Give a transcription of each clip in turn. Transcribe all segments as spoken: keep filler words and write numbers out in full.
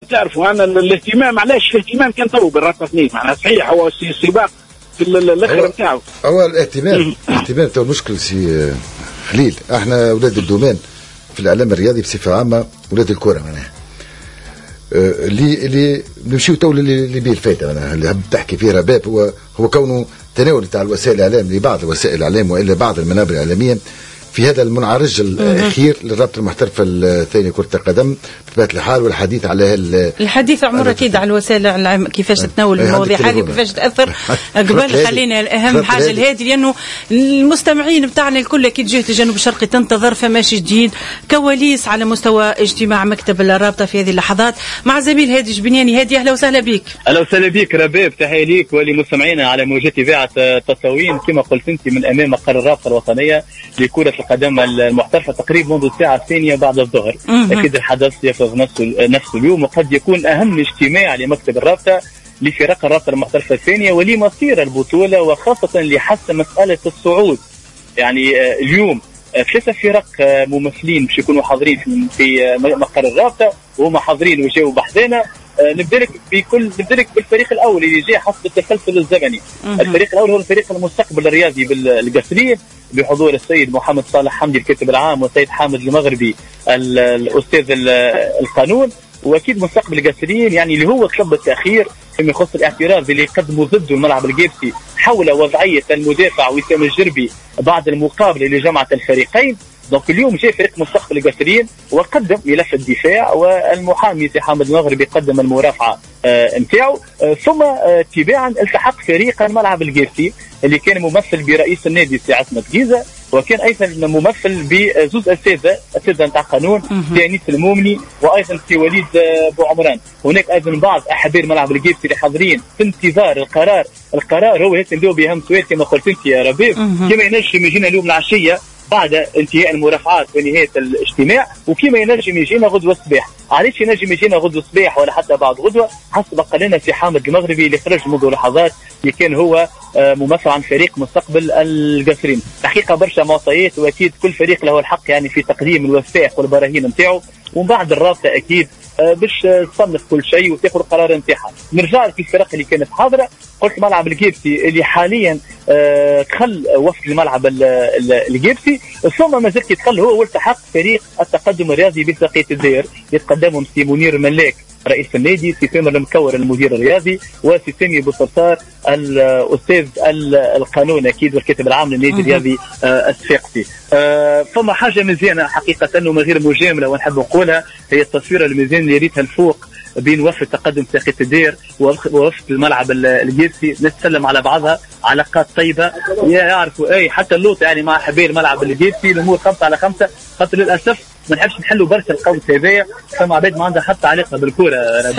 تعرفوا أنا الاهتمام علاش الاهتمام كان تو بالرابطة اثنين معناها صحيح هو السباق في الاخر نتاعو. هو الاهتمام الاهتمام تو المشكل سي خليل، احنا اولاد الدومين في الاعلام الرياضي بصفه عامه، اولاد الكره معناها اللي اللي نمشيو تو اللي بيه الفائده معناها اللي تحكي فيه رباب هو هو كونه تناول تاع الوسائل الاعلام لبعض وسائل الاعلام والا بعض المنابر الاعلاميه في هذا المنعرج الاخير للرابطه المحترفه الثانيه كره القدم بطبيعه الحال، والحديث على الحديث عمر اكيد على الوسائل الاعلام كيفاش تناول المواضيع هذه وكيفاش تاثر. قبل خلينا الاهم حاجه لهذه لانه المستمعين بتاعنا الكل اكيد جهه الجنوب الشرقي تنتظر فماشي جديد كواليس على مستوى اجتماع مكتب الرابطه في هذه اللحظات مع زميل هادي جبنياني. هادي اهلا وسهلا بك. اهلا وسهلا بك رباب، تحيه ليك ولمستمعينا على موجات اذاعه التصاوين. كما قلت انت من امام مقر الرابطه الوطنيه لكره القدم المحترفه تقريبا منذ الساعه الثانيه بعد الظهر. اكيد الحدث يفرض نفسه نفسه اليوم، وقد يكون اهم اجتماع لمكتب الرابطه لفرق الرابطه المحترفه الثانيه ولمصير البطوله، وخاصه لحسم مساله الصعود. يعني اليوم ثلاثه فرق ممثلين باش يكونوا حاضرين في مقر الرابطه وهما حاضرين وجاوا بحذانا. نبدلك بكل نبدلك بالفريق الاول اللي جاي حسب التسلسل الزمني. الفريق الاول هو الفريق المستقبل الرياضي بالقصرين بحضور السيد محمد صالح حمدي الكاتب العام والسيد حامد المغربي الاستاذ القانون، واكيد مستقبل القصرين يعني اللي هو طلب التاخير فيما يخص الاعتراض اللي قدموا ضده الملعب القابسي حول وضعيه المدافع وسام الجربي بعد المقابله اللي جمعت الفريقين. دونك اليوم جاء فريق مستقبل القصرين وقدم ملف الدفاع، والمحامي سي حامد المغربي قدم المرافعه نتاعو، آه ثم آه تباعا التحق فريق الملعب القابسي اللي كان ممثل برئيس النادي سي عصمت جيزه، وكان ايضا ممثل بزوز اساتذه اساتذه نتاع قانون سي انيس المومني وايضا سي وليد بو عمران. هناك ايضا بعض احبار ملعب القابسي اللي حاضرين في انتظار القرار. القرار هو هيك ندوي بهم سؤال كما قلت انت يا ربيب، كما ينجم يجينا اليوم العشيه بعد انتهاء المرافعات ونهايه الاجتماع، وكما ينجم يجينا غدوه الصباح. علاش ينجم يجينا غدوه الصباح ولا حتى بعد غدوه؟ حسب قال لنا سي حامد المغربي اللي خرج منذ لحظات اللي كان هو ممثل عن فريق مستقبل القصرين. تحقيق برشا معطيات، واكيد كل فريق له الحق يعني في تقديم الوثائق والبراهين نتاعو، ومن بعد الرابطه اكيد باش تصنف كل شيء وتاخذ القرار نتاعها. نرجع في الفرق اللي كانت حاضره، قلت ملعب القابسي اللي حاليا دخل وفد الملعب القابسي، ثم ما زال يدخل هو والتحق فريق التقدم الرياضي بساقية الدير يتقدمهم سي منير ملاك رئيس النادي، سي سامر المكور المدير الرياضي، وسي سامي بوصرصار الاستاذ القانون اكيد والكاتب العام للنادي الرياضي الصفاقسي. فما حاجه مزيانه حقيقه ومن غير مجامله ونحب نقولها، هي التصويره المزيانه اللي ريتها الفوق بين وفد تقدم ساقية الدير ووفد الملعب القابسي، نتسلم على بعضها علاقات طيبه يعرفوا اي حتى اللوط يعني مع حبايب الملعب القابسي الامور خمسه على خمسه. خاطر للاسف ما نحبش نحلوا برشا القوس هذايا، فما عباد ما عندها حتى علاقه بالكوره.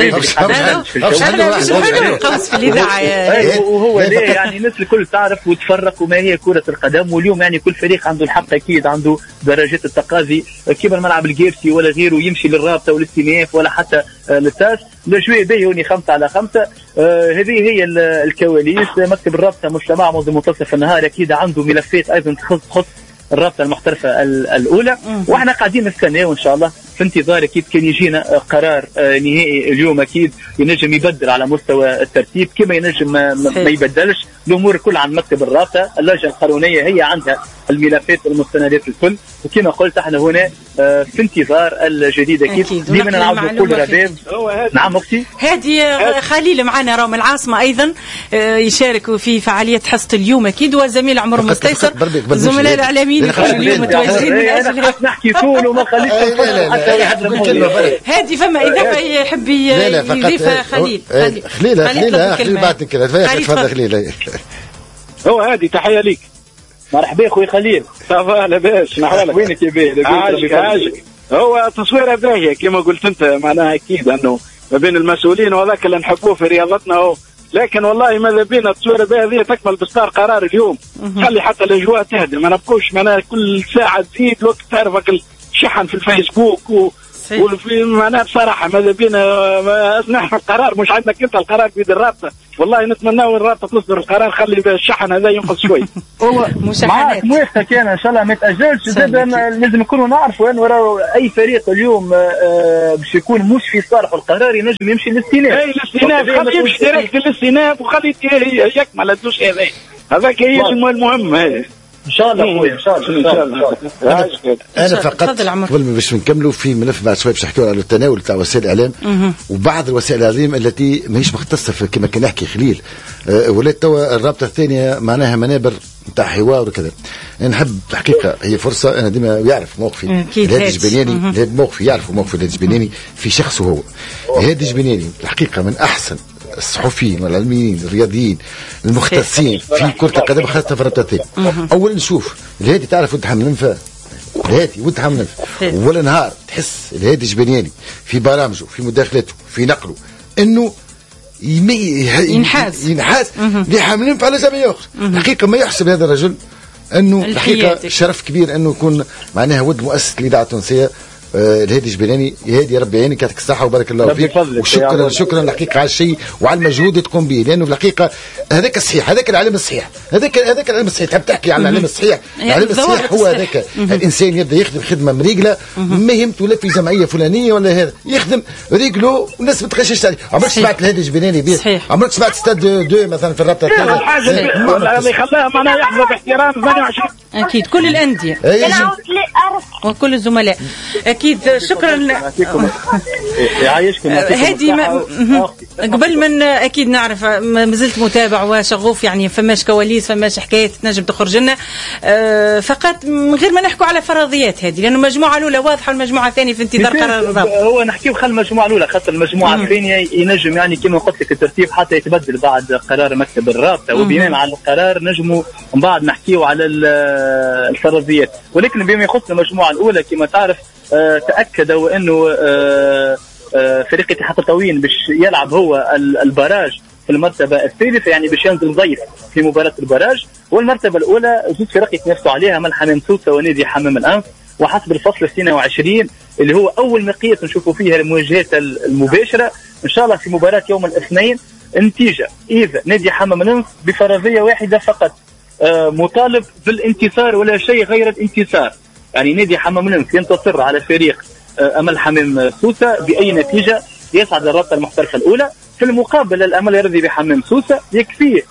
القوس في الاذاعه وهو ليه يعني الناس الكل تعرف وتفرق وما هي كره القدم، واليوم يعني كل فريق عنده الحق اكيد عنده درجات التقاضي كيما الملعب القابسي ولا غيره يمشي للرابطه والاستئناف ولا حتى للتاس. لا شويه باهي هوني خمسه على خمسه. آه هذه هي الكواليس. مكتب الرابطه مجتمع منذ منتصف النهار اكيد عنده ملفات ايضا تخص الرابطه المحترفه الاولى، واحنا قاعدين نستنى وان شاء الله في انتظار اكيد كان يجينا قرار نهائي اليوم. اكيد ينجم يبدل على مستوى الترتيب كما ينجم ما, ما يبدلش. الامور الكل عن مكتب الرابطه، اللجنه القانونيه هي عندها الملفات والمستندات الكل، وكما قلت احنا هنا في انتظار الجديد اكيد. ديما نعاود نقول رباب. نعم اختي هادي خليل معنا راهم العاصمه ايضا يشاركوا في فعاليه حصه اليوم اكيد، وزميل عمر مستيسر الزملاء الاعلاميين اليوم متواجدين من اجل نحكي طول وما خليش هادي. فما اذا يحب يضيف خليل خليل خليل خليل بعد كده تفضل خليل. هو هادي تحيه ليك. مرحبا خويا خليل. صافا لاباس نحوالك وينك يا بيه؟ عاجك عاجك. هو تصويره باهيه كما قلت انت، معناها اكيد انه ما بين المسؤولين وذاك اللي نحبوه في رياضتنا هو، لكن والله ماذا بينا التصويره باهيه هذه تكمل بإصدار قرار اليوم، خلي حتى الاجواء تهدى، ما نبقوش معناها كل ساعه تزيد وقت تعرفك الشحن في الفيسبوك و... وفي معناها بصراحه ماذا بينا نحن القرار مش عندك انت، القرار بيد الرابطه. والله نتمنى الرابطه تصدر القرار خلي الشحن هذا ينقص شوي. هو معاك موافقك انا ان شاء الله ما يتاجلش. لازم نكونوا نعرفوا انه راهو اي فريق اليوم باش يكون مش في صالح القرار ينجم يمشي للاستئناف. اي الاستئناف خلي يمشي ديريكت للاستئناف وخلي يكمل لا تدوش هذا هذاك هي المهم. هذا ان شاء الله خويا ان شاء الله ان شاء الله. انا فقط قبل ما باش نكملوا في ملف بعد شوي باش نحكيوا على التناول تاع وسائل الاعلام وبعض الوسائل الاعلام التي ماهيش مختصه كما كان يحكي خليل أه ولات توا الرابطه الثانيه معناها منابر نتاع حوار وكذا. نحب الحقيقه هي فرصه انا ديما يعرف موقفي الهادي الجبناني موقفي يعرفوا موقف الهادي الجبناني في شخصه هو. الهادي الجبناني الحقيقه من احسن الصحفيين والعلميين الرياضيين المختصين في كرة القدم خاصة في الرابطة الثانية. أول نشوف الهادي تعرف ولد حمل نفا الهادي ولد حمل نفا ولا نهار تحس الهادي الجبناني في برامجه في مداخلاته في نقله إنه ينحاز ينحاز لحمل نفا على جميع أخرى. الحقيقة ما يحسب هذا الرجل أنه الحقيقة شرف كبير أنه يكون معناها ود مؤسس الإذاعة التونسية آه الهادي الجبلاني. يهادي ربي يعينك يعطيك الصحه وبارك الله فيك وشكرا شكرا الحقيقه على الشيء وعلى المجهود اللي تقوم به لانه في الحقيقه هذاك الصحيح هذاك العلم الصحيح هذاك هذاك العلم الصحيح. تحب تحكي عن العلم الصحيح العلم الصحيح هو هذاك الانسان يبدا يخدم خدمه مريقله ما يهمته لا في جمعيه فلانيه ولا هذا يخدم ريقلو والناس ما تغشش عليه. عمرك سمعت الهادي الجبلاني بيه؟ عمرك سمعت ستاد دو مثلا في الرابطه اللي خلاها معناها يحظى باحترام ثمانية وعشرين اكيد كل الانديه وكل الزملاء اكيد. شكرا يعيشكم. هادي قبل من اكيد نعرف ما زلت متابع وشغوف يعني فماش كواليس فماش حكايات تنجم تخرج لنا أه فقط من غير ما نحكوا على فرضيات هذه لانه المجموعه الاولى واضحه والمجموعه الثانيه في انتظار قرار الرابطه. هو نحكيو خل المجموعه الاولى خاطر المجموعه الثانيه ينجم يعني كما قلت لك الترتيب حتى يتبدل بعد قرار مكتب الرابطه وبناء على القرار نجموا من بعد نحكيو على الفرضيات. ولكن بما يخص المجموعه الاولى كما تعرف أه تاكدوا انه أه أه فريق اتحاد تطاوين باش يلعب هو البراج في المرتبه الثالثه يعني باش ينزل ضيف في مباراه البراج. والمرتبه الاولى زوج فرق يتنافسوا عليها من حمام سوسه ونادي حمام الانف وحسب الفصل اثنين وعشرين اللي هو اول مقياس نشوفوا فيها المواجهات المباشره ان شاء الله في مباراه يوم الاثنين. النتيجه اذا نادي حمام الانف بفرضيه واحده فقط أه مطالب بالانتصار ولا شيء غير الانتصار. يعني نادي حمام الانف ينتصر على فريق امل حمام سوسه باي نتيجه يصعد للرابطه المحترفه الاولى. في المقابل الامل يرضي بحمام سوسه يكفيه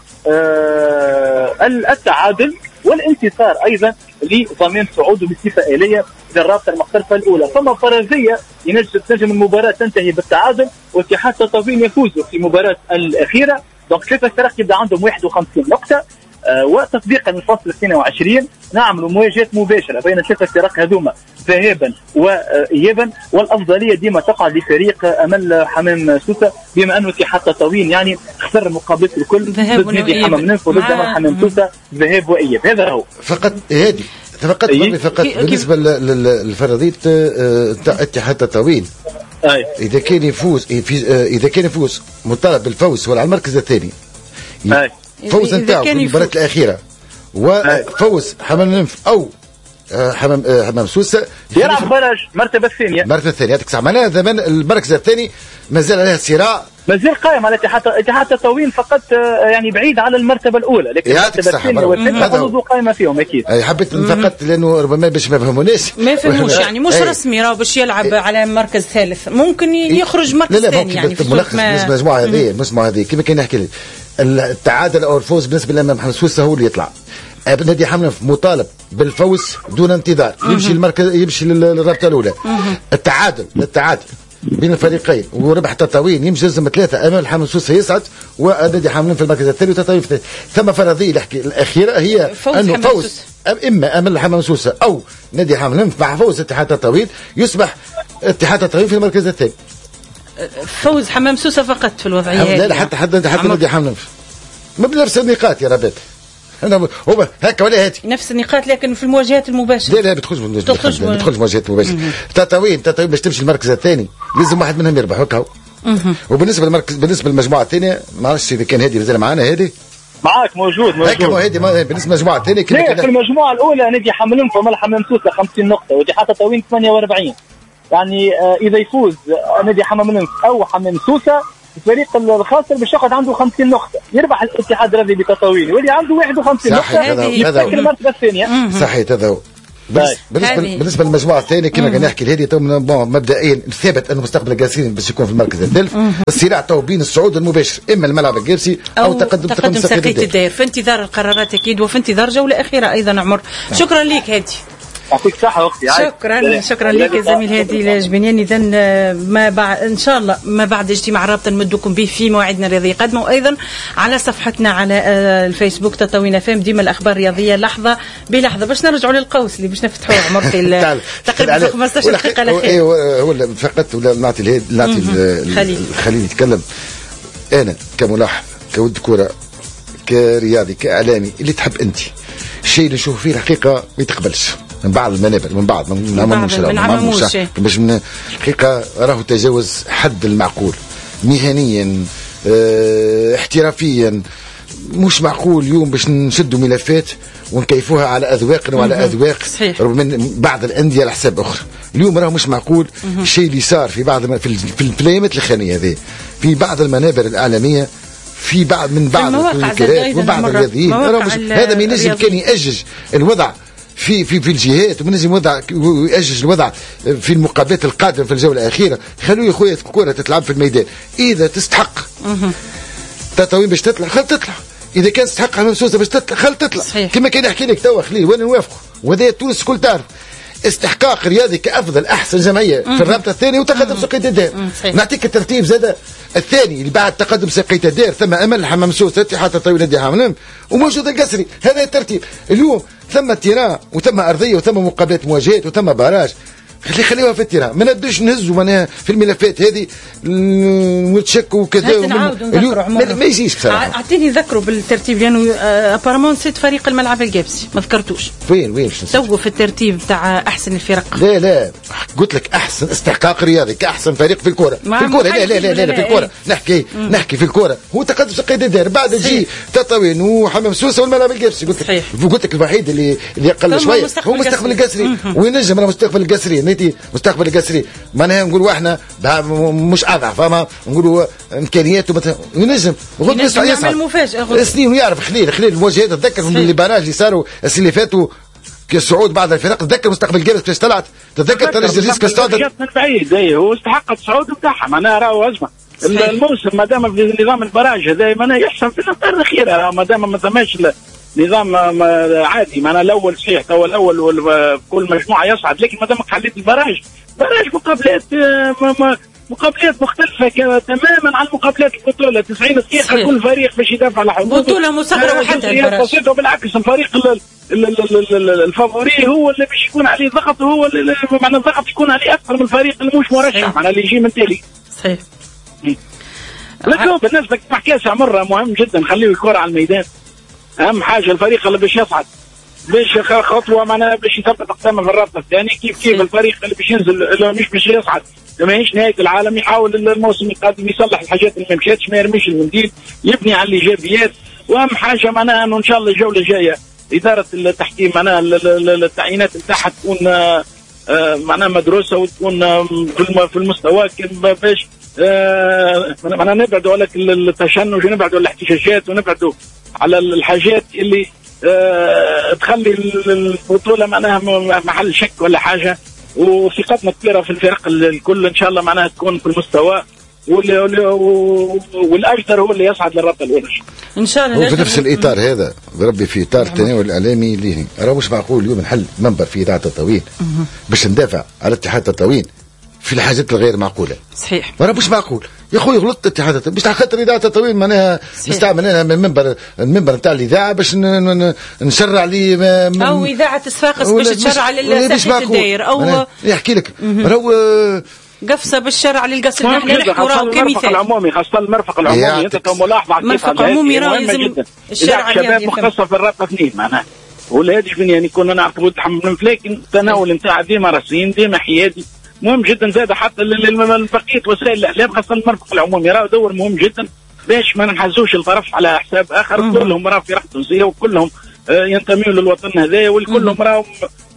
آه التعادل والانتصار ايضا لضمان صعوده بصفه اليه للرابطه المحترفه الاولى. ثم فرضيه تنجم المباراه تنتهي بالتعادل واتحاد تطاوين يفوز في المباراه الاخيره. دونك ثلاثه فرق يبدا عندهم واحد وخمسين نقطه آه وتطبيقا للفصل اثنين وعشرين نعملوا مواجهات مباشره بين ثلاثه فرق هذوما ذهابا وايابا والافضليه ديما تقع لفريق امل حمام سوسه بما انه اتحاد تطاوين يعني خسر مقابلته الكل ضد نادي حمام ننف وضد امل حمام سوسه ذهاب واياب. هذا هو فقط هادي فقط أيه؟ فقط بالنسبه للفرضيه تاع اتحاد تطاوين أيه؟ اذا كان يفوز اذا كان يفوز مطالب بالفوز ولا على المركز الثاني أيه؟ فوز نتاعو في المباراة الأخيرة وفوز حمام الننف أو حمام حمام سوسة يلعب براج مرتبة الثانية مرتبة الثانية هذيك الساعة معناها زمان المركز الثاني مازال عليها صراع مازال قائم على اتحاد اتحاد تطاوين فقط يعني بعيد على المرتبة الأولى لكن المرتبة الثانية والثانية حظوظه قائمة فيهم أكيد. حبيت فقط لأنه ربما باش ما فهموناش ما فهموش يعني مش رسمي راهو باش يلعب على مركز ثالث ممكن يخرج مركز ثاني يعني في ملخص بالنسبة للمجموعة هذه المجموعة هذه كما كان نحكي التعادل أو الفوز بالنسبة لنا محمد سوسة هو اللي يطلع. نادي حمام مطالب بالفوز دون انتظار يمشي المركز يمشي للرابطه الاولى. التعادل التعادل بين الفريقين وربح تطاوين يمشي لازم ثلاثه امام حمام سوسه يصعد ونادي حمام في المركز الثاني وتطاوين في ثم فرضيه الاخيره هي فوز انه فوز اما امام حمام سوسه او نادي حمام مع فوز اتحاد تطاوين يصبح اتحاد تطاوين في المركز الثاني. فوز حمام سوسه فقط في الوضعيه هذه لا لا حتى حتى حتى نادي حمام ما بنفس النقاط يا ربات أنا هو هكا ولا هاتي نفس النقاط لكن في المواجهات المباشرة لا لا بتخرج من بتخرج من المواجهات المباشرة. تطاوين تطاوين باش تمشي المركز الثاني لازم واحد منهم يربح هكا. وبالنسبة للمركز بالنسبة للمجموعة الثانية ما عرفتش إذا كان هادي مازال معنا هادي معاك موجود موجود هكا هادي بالنسبة للمجموعة الثانية لا في المجموعة الأولى نادي حمام فمال حمام سوسة خمسين نقطة واتحاد تطاوين ثمانية وأربعين يعني اذا يفوز نادي حمام المنف او حمام سوسه الفريق الخاسر باش ياخذ عنده خمسين نقطه، يربح الاتحاد الرياضي بتطاوين واللي عنده واحد وخمسين نقطه يتسكر المرتبه الثانيه. صحيح هذا هو. بالنسبه بالنسبه للمجموعه الثانيه كما كان نحكي لهذه تو مبدئيا ثابت انه مستقبل القاسرين باش يكون في المركز الثالث. الصراع تو بين الصعود المباشر اما الملعب القابسي او, أو تقدم تقدم سقيت الداير في انتظار القرارات اكيد وفي انتظار جوله اخيره ايضا. عمر شكرا لك هادي. يعطيك الصحة أختي. شكرا شكرا لك يا زميل هادي الجبنياني. إذا ما بعد إن شاء الله ما بعد اجتماع رابطة نمدكم به في مواعيدنا الرياضية قادمة، وأيضا على صفحتنا على الفيسبوك تطاوين فام ديما الأخبار الرياضية لحظة بلحظة. باش نرجعوا للقوس اللي باش نفتحوه عمر في تقريبا خمسطاش دقيقة الأخيرة. ولا فقط ولا نعطي الهيد نعطي الخليل يتكلم. أنا كملاحظ كود كرة كرياضي كإعلامي اللي تحب أنت الشيء اللي نشوف فيه الحقيقة ما يتقبلش من بعض المنابر من بعض من عماموش من عماموش باش من الحقيقة راهو تجاوز حد المعقول مهنيا اه احترافيا. مش معقول اليوم باش نشدوا ملفات ونكيفوها على اذواقنا وعلى اذواق من بعض الانديه على حساب اخرى. اليوم راه مش معقول الشيء اللي صار في بعض في في الايامات الاخرانيه هذه في بعض المنابر الاعلاميه في بعض من بعض الكرات وبعض الرياضيين. هذا ما ينجم كان يأجج الوضع في في في الجهات ومن ينجم وضع يأجج الوضع في المقابلات القادمه في الجوله الاخيره. خلوا يا خويا الكره تتلعب في الميدان اذا تستحق تطاوين باش تطلع خل تطلع، اذا كان تستحق حمام سوسه باش تطلع خل تطلع صحيح. كما كان يحكي لك توا خليل وانا نوافقه وهذا تونس الكل تعرف استحقاق رياضي كافضل احسن جمعيه في الرابطه الثانيه وتقدم سقيت الدار. نعطيك الترتيب زاد الثاني اللي بعد تقدم سقيت الدار ثم امل حمام سوسه اتحاد التطاوين نادي حمام وموجود القسري. هذا الترتيب. اليوم ثم تيران وثم ارضيه وثم مقابلات مواجهات وثم باراج. خلي خليوها في التيران ما نبدوش نهزوا معناها في الملفات هذه ونتشكوا وكذا ما, ما يجيش بصراحه. اعطيني ذكروا بالترتيب لانه ابارمون سيت فريق الملعب القابسي ما ذكرتوش. وين وين تو في الترتيب تاع احسن الفرق. لا لا قلت لك احسن استحقاق رياضي كاحسن فريق في الكره في الكره لا لا لا, لا, لا في الكره نحكي مم. نحكي في الكره هو تقدم سقيت الدار بعد تجي تطاوين وحمام سوسه والملعب القابسي. قلت لك قلت لك الوحيد اللي اللي اقل شويه هو مستقبل القسري وينجم مستقبل القسري نيتي مستقبل القسري معناها نقولوا احنا مش اضعف فما نقولوا امكانياته ينجم غد يصعد يصعد سنين ويعرف خليل خليل المواجهات تذكر من اللي باراج اللي صاروا السنه اللي فاتوا كالصعود بعض الفرق تذكر مستقبل الجابس كيفاش طلعت تذكر ترجي الريسك استاد من بعيد اي هو استحق الصعود بتاعها معناها راهو ازمه الموسم ما دام في نظام البراج هذا معناها يحسن في الامطار الاخيره ما دام ما ثماش نظام عادي معناها الاول صحيح تو الاول كل مجموعه يصعد لكن ما دام حليت البراج براج مقابلات مقابلات مختلفه تماما عن مقابلات البطوله تسعين دقيقه كل فريق باش يدافع على حدوده بطوله مصغره وحدها بسيطه وبالعكس الفريق الفافوري هو اللي باش يكون عليه ضغط هو اللي معنى الضغط يكون عليه اكثر من الفريق اللي مش مرشح معنى اللي يجي من تالي. صحيح. لكن بالنسبه مع كاس عمره مهم جدا خليه الكره على الميدان. اهم حاجه الفريق اللي باش يصعد باش خطوه معناها باش يثبت اقدامه في الرابطه الثانيه كيف كيف الفريق اللي باش ينزل اللي مش باش يصعد ماهيش نهايه العالم يحاول الموسم القادم يصلح الحاجات اللي ما مشاتش ما يرميش المنديل يبني على الايجابيات. واهم حاجه معناها انه ان شاء الله الجوله الجايه اداره التحكيم معناها التعيينات نتاعها تكون معناها مدروسه وتكون في المستوى باش معناها نبعدوا على التشنج ونبعدوا على الاحتجاجات ونبعدوا على الحاجات اللي أه تخلي البطوله معناها محل شك ولا حاجه. وثقتنا كبيره في الفرق الكل ان شاء الله معناها تكون في المستوى والاجدر هو اللي يصعد للرابطه الاولى ان شاء الله. في نفس الاطار هذا بربي في اطار التناول الاعلامي اللي راه مش معقول اليوم نحل منبر في اذاعه التطاوين باش ندافع على اتحاد التطاوين في الحاجات الغير معقوله. صحيح. راه مش معقول يا خويا غلطت اتحاد التطاوين باش خاطر اذاعه التطاوين معناها نستعمل انا من المنبر المنبر نتاع الاذاعه باش نشرع لي او اذاعه صفاقس باش تشرع للساحه الداير او يحكي لك راهو قفصه بالشرع للقصر نحن نحكوا راهو كمثال العمومي خاصه المرفق العمومي انت كملاحظه على المرفق العمومي راه لازم الشرع الشباب مختصه في الرابطه اثنين معناها ولا هذه شنو يعني كنا نعرفوا نتحمل لكن التناول نتاع ديما راسين ديما حيادي مهم جدا زاد حتى بقيه وسائل الاعلام خاصه المرفق العمومي راه دور مهم جدا باش ما نحزوش الطرف على حساب اخر كلهم راه في راحه تونسيه وكلهم ينتميون للوطن هذايا والكلهم راهم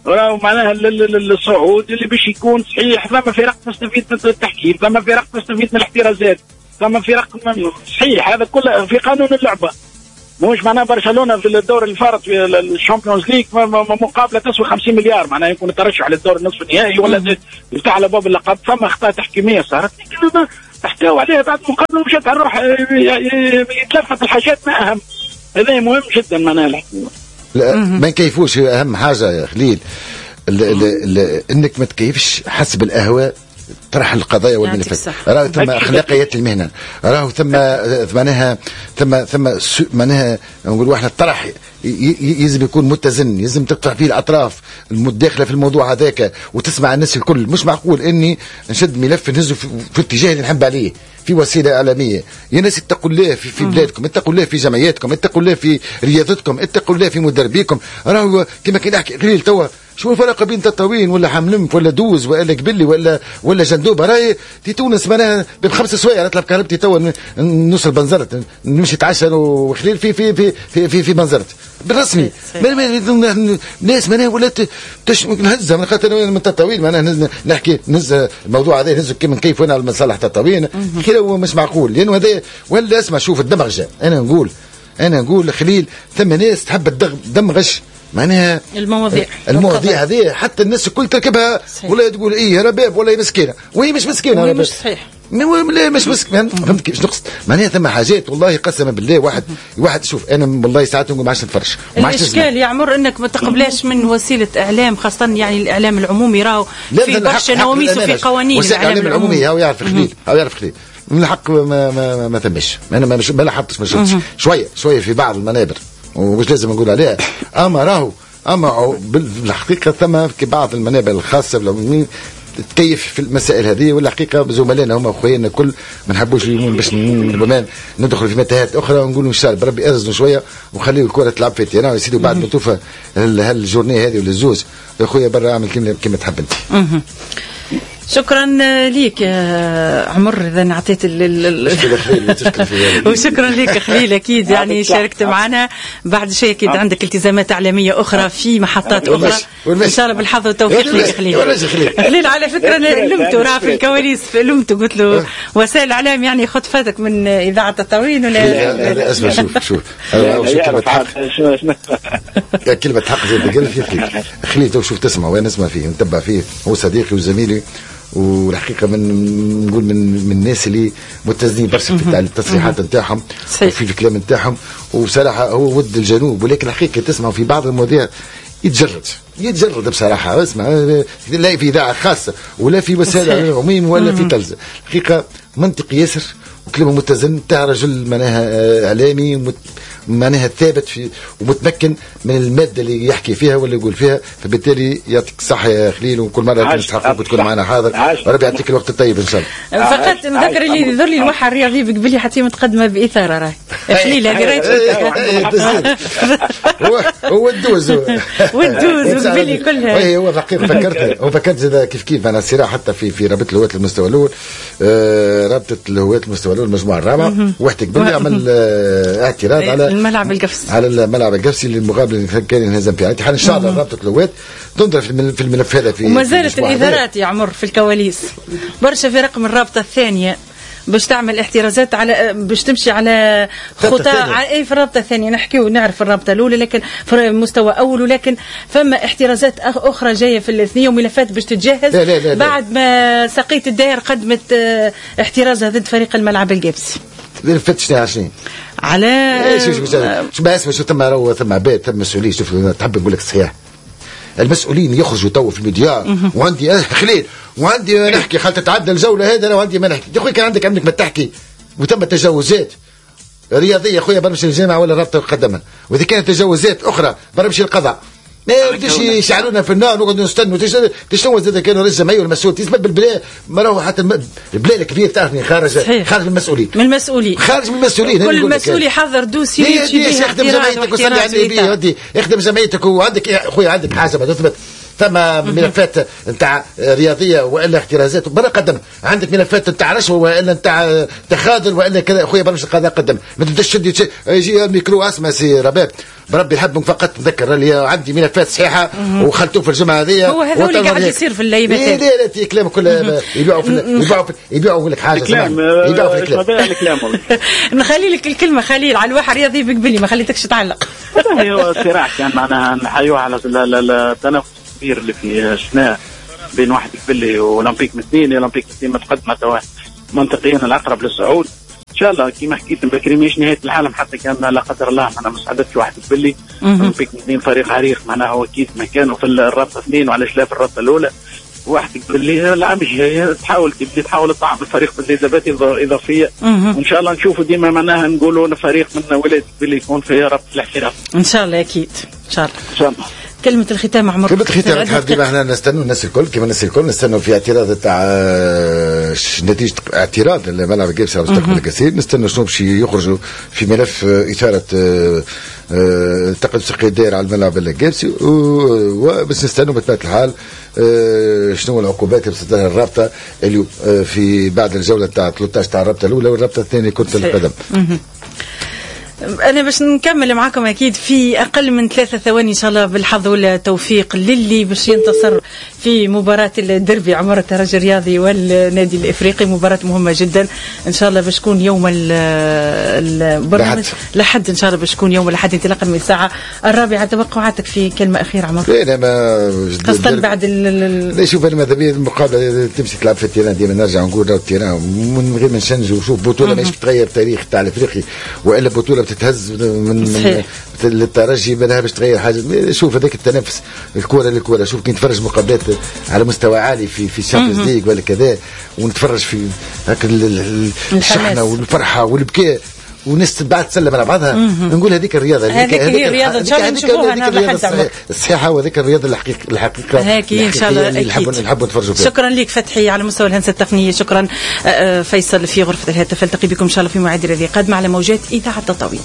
راهو معناها الصعود اللي باش يكون صحيح. ثم فرق تستفيد من التحكيم، ثم فرق تستفيد من الاحترازات، ثم فرق صحيح. هذا كله في قانون اللعبه. مش معناها برشلونه في الدور اللي فارت في الشامبيونز ليج مقابله تسوي خمسين مليار، معناها يكون ترشح للدور النصف النهائي ولا يفتح على باب اللقب. ثم اخطاء تحكيميه صارت لكن تحتوي عليها بعد مقابله مشات على الروح يتلفت الحاجات ما اهم. هذا مهم جدا معناها. لا ما نكيفوش اهم حاجه يا خليل ال ال ال انك ما تكيفش حسب الاهواء طرح القضايا والملفات. راه ثم اخلاقيات المهنه، راه ثم معناها ثم ثم معناها نقولوا احنا الطرح يلزم يكون متزن، يلزم تقطع فيه الاطراف المتداخله في الموضوع هذاك وتسمع الناس الكل. مش معقول اني نشد ملف نهزه في, في اتجاه اللي نحب عليه في وسيله اعلاميه. يا ناس اتقوا الله في, في بلادكم، اتقوا الله في جمعياتكم، اتقوا الله في رياضتكم، اتقوا الله في مدربيكم. راهو كما كي نحكي قليل توا شو الفرق بين تطاوين ولا حملمف ولا دوز ولا قبلي ولا ولا جندوبه. راهي في تونس معناها بخمس سوايع نطلب كهربتي توا نوصل بنزرت نمشي نتعشى وخليل في في في في في, في بنزرت بالرسمي. الناس معناها ولات نهزها من خاطر من تطاوين معناها نحكي نهز الموضوع هذا نهز كيما نكيف انا على مصالح تطاوين كذا. هو مش معقول لانه هذا ولا اسمع شوف الدمغجه. انا نقول انا نقول خليل ثم ناس تحب الدمغش معناها المواضيع المواضيع هذه حتى الناس الكل تركبها ولا تقول ايه رباب ولا مسكينه وهي مش مسكينه وهي مش صحيح. لا مش مسكين. فهمت كيفاش نقصد معناها ثم حاجات والله قسما بالله واحد واحد شوف انا والله ساعات نقول ما عادش نتفرج. الاشكال يا عمر انك ما تقبلاش من وسيله اعلام خاصه يعني الاعلام العمومي راهو في برشا نواميس وفي قوانين. الاعلام العمومي هو يعرف خليل هو يعرف خليل من الحق ما ما ما ثمش. انا ما ما لاحظتش ما شفتش شويه شويه في بعض المنابر ومش لازم نقول عليها. اما راهو اما بالحقيقه ثم في بعض المنابر الخاصه بالعموميين تكيف في المسائل هذه. والحقيقه زملائنا هم اخوينا الكل ما نحبوش باش ندخل في متاهات اخرى ونقولوا ان شاء الله بربي ارزنوا شويه وخليوا الكره تلعب في التيران ويسيدوا بعد ما توفى هالجورنيه هذه ولا الزوز يا خويا برا اعمل كيما تحب انت. شكرا ليك يا عمر اذا نعطيت وشكرا لك خليل اكيد يعني شاركت معنا. بعد شيء اكيد عندك التزامات اعلاميه اخرى في محطات اخرى ان شاء الله بالحظ والتوفيق لك خليل. خليل على فكره لمته راه في الكواليس لمته قلت له وسائل الاعلام يعني خذ فاتك من اذاعه التطاوين ولا اسمع شوف شوف كلمه حق كلمه حق زي ما قال في خليل خليل تو شوف تسمع وانا نسمع فيه نتبع فيه هو صديقي وزميلي والحقيقه من نقول من من الناس اللي متزنين برشا في التصريحات نتاعهم وفي الكلام نتاعهم. وبصراحه هو ود الجنوب ولكن الحقيقه تسمعوا في بعض المواضيع يتجرد يتجرد بصراحه. اسمع لا في اذاعه خاصه ولا في وسائل العموم ولا في تلفزه. الحقيقه منطقي ياسر وكلمه متزن تاع رجل معناها اعلامي معناها ثابت في ومتمكن من الماده اللي يحكي فيها ولا يقول فيها. فبالتالي يعطيك الصحه يا خليل وكل مره نستحقوك وتكون معنا حاضر وربي يعطيك الوقت الطيب ان شاء الله. فقط نذكر اللي يظهر لي الواحد الرياضي بقبلي حتى متقدمه باثاره راهي خليل هذه راهي هو هو الدوز والدوز وقبلي كلها. اي هو حقيقه فكرت هو فكرت زاد كيف كيف انا الصراحه حتى في في رابطه الهواة المستوى الاول رابطه الهواة المستوى الاول المجموعه الرابعه واحد قبل عمل اعتراض على الملعب القفصي على الملعب القفصي للمقابله اللي كان ينهزم فيها. ان شاء الله رابطه الهواة تنظر في الملف هذا في وما زالت الاثارات يا عمر في الكواليس برشا في رقم الرابطه الثانيه باش تعمل احترازات على باش تمشي على خطى اي في الرابطه الثانيه نحكيو نعرف الرابطه الاولى لكن في مستوى اول ولكن فما احترازات اخرى جايه في الاثنيه وملفات باش تتجهز. لا لا لا بعد ما سقيت الدائر قدمت احترازها ضد فريق الملعب القابسي. فتش على شنو؟ على شو شو اسمه شو ثم رو ثم عباد ثم مسؤولين. شوف تحب نقول لك صحيح المسؤولين يخرجوا تو في الميديا وعندي خليل وعندي نحكي خل تتعدى الجوله هذا انا وعندي ما نحكي يا اخوي كان عندك عندك ما تحكي وتم تجاوزات رياضيه اخويا برمشي الجامعه ولا الرابطه قدمها واذا كانت تجاوزات اخرى برمشي القضاء ما بديش يشعلونا في النار نقعدوا نستنوا تشنو زاد كانوا رئيس الجمعيه والمسؤول تسمى بالبلاد ما راهو حتى البلاد الكبير تعرفني خارج خارج من المسؤولين من المسؤولين خارج من المسؤولين كل مسؤول يحضر دوسي يخدم جمعيتك وصلي على النبي ودي يخدم جمعيتك وعندك اخويا عندك حاجه ما تثبت ثم ملفات نتاع رياضيه والا احترازات برا قدم، عندك ملفات نتاع رشوه والا نتاع تخاذل والا كذا اخويا برشا القضاء قدم، ما تبداش تشد يجي الميكرو اسمع سي رباب بربي نحب فقط نذكر اللي عندي ملفات صحيحه وخلطوه في الجمعه هذه. هو هذا اللي قاعد يصير في الليبات. لا لا في كلام كله يبيعوا في يبيعوا يبيعوا لك حاجه الكلام يبيعوا في الكلام. الكلام نخلي لك الكلمه خليل على الواحد رياضي بقبلي ما خليتكش تعلق. هو صراع كان معناها نحيوه على التنافس الكبير اللي في شفناه بين واحد قبلي واولمبيك من اثنين. اولمبيك من اثنين متقدمه توا منطقيا الاقرب للصعود ان شاء الله. كما حكيت بكري مش نهايه العالم حتى كان لا قدر الله معنا مساعدة في واحد قبلي. اولمبيك من اثنين فريق عريق معناها هو اكيد مكانه في الرابطه اثنين وعلى خلاف الرابطه الاولى. واحد قبلي لا مش تحاول تبدي تحاول تطعم الفريق بالانجازات اضافيه وان شاء الله نشوفوا ديما معناها نقولوا فريق من ولايه قبلي يكون في رابطه الاحتراف ان شاء الله. اكيد ان شاء الله ان شاء الله. كلمة الختام عمر. كلمة الختام حاب ديما احنا نستنوا الناس الكل كما الناس الكل نستنوا في اعتراض تاع نتيجة اعتراض الملعب الجبسي على مستقبل الكثير. نستنوا شنو باش يخرجوا في ملف إثارة تقدم سقي الدائرة على الملعب الجبسي وبس نستنوا بطبيعة الحال شنو العقوبات اللي بتصدرها الرابطة اليوم في بعد الجولة تاع ثلاثة عشر تاع الرابطة الأولى والرابطة الثانية كرة القدم. أنا باش نكمل معكم أكيد في أقل من ثلاثة ثواني إن شاء الله بالحظ والتوفيق للي باش ينتصر في مباراة الدربي عمر الترجي الرياضي والنادي الإفريقي. مباراة مهمة جدا إن شاء الله باش تكون يوم البرنامج لحد إن شاء الله باش تكون يوم الأحد انطلاقا من الساعة الرابعة. توقعاتك في كلمة أخيرة عمر؟ لا ما خاصة بعد لا شوف أنا ماذا بيا المقابلة تمشي تلعب في التيران ديما نرجع نقول راهو التيران من غير ما نشنج وشوف بطولة ماهيش بتغير تاريخ تاع الإفريقي وإلا بطولة تهز من, من الترجي بالها باش تغير حاجه. شوف هذاك التنافس الكره للكره. شوف كي نتفرج مقابلات على مستوى عالي في في الشامبيونز ليج ولا كذا ونتفرج في هاك الشحنه والفرحه والبكاء وناس بعد تسلم على بعضها. نقول هذيك الرياضه هذيك هي الرياضه ان شاء الله نشوفوها لحد الصحه وهذيك الرياضه الحقيقه الحقيقه هيك ان شاء الله اللي نحبوا نحبوا نتفرجوا فيها. شكرا لك فتحي على مستوى الهندسه التقنيه. شكرا فيصل في غرفه الهاتف. التقي بكم ان شاء الله في موعد الذي قادم على موجات اذاعه تطاوين.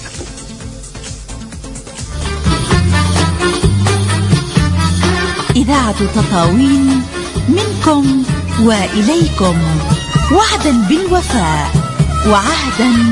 إذاعة تطاوين منكم وإليكم وعدا بالوفاء وعهدا